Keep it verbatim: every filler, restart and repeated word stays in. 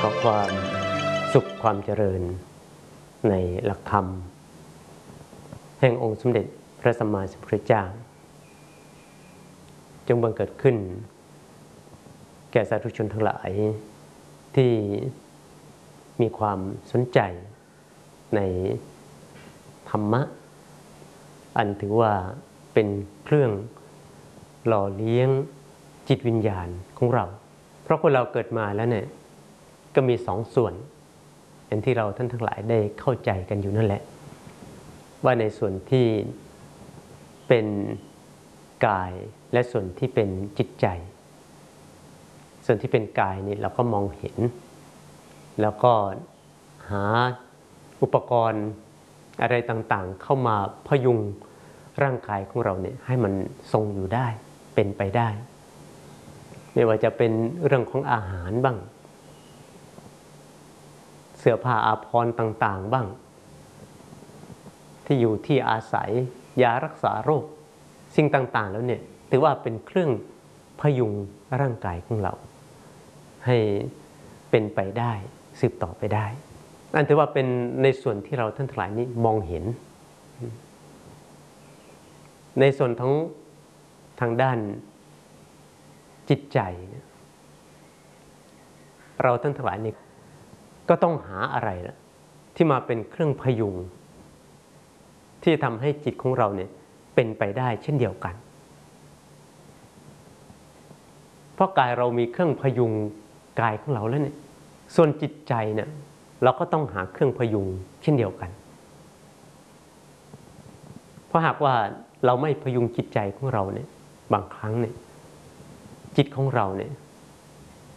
ราะความสุขความเจริญในหลักธรรมแห่งองค์สมเด็จพระสัมมาสัมพุทธเจ้าจงบังเกิดขึ้นแก่สาธุชนทั้งหลายที่มีความสนใจในธรรมะอันถือว่าเป็นเครื่องหล่อเลี้ยงจิตวิญญาณของเราเพราะคนเราเกิดมาแล้วเนี่ยก็มีสองส่วนอย่างที่เราท่านทั้งหลายได้เข้าใจกันอยู่นั่นแหละว่าในส่วนที่เป็นกายและส่วนที่เป็นจิตใจส่วนที่เป็นกายนี่เราก็มองเห็นแล้วก็หาอุปกรณ์อะไรต่างๆเข้ามาพยุงร่างกายของเราเนี่ยให้มันทรงอยู่ได้เป็นไปได้ไม่ว่าจะเป็นเรื่องของอาหารบ้างเสื้อผ้าอาภรณ์ต่างๆบ้างที่อยู่ที่อาศัยยารักษาโรคสิ่งต่างๆแล้วเนี่ยถือว่าเป็นเครื่องพยุงร่างกายของเราให้เป็นไปได้สืบต่อไปได้นั่นถือว่าเป็นในส่วนที่เราท่านทั้งหลายนี้มองเห็นในส่วนของทางด้านจิตใจเราท่านทั้งหลายนี้ก็ต้องหาอะไรนะที่มาเป็นเครื่องพยุงที่ทำให้จิตของเราเนี่ยเป็นไปได้เช่นเดียวกันเพราะกายเรามีเครื่องพยุงกายของเราแล้วเนี่ยส่วนจิตใจเนี่ยเราก็ต้องหาเครื่องพยุงเช่นเดียวกันเพราะหากว่าเราไม่พยุงจิตใจของเราเนี่ยบางครั้งเนี่ยจิตของเราเนี่ย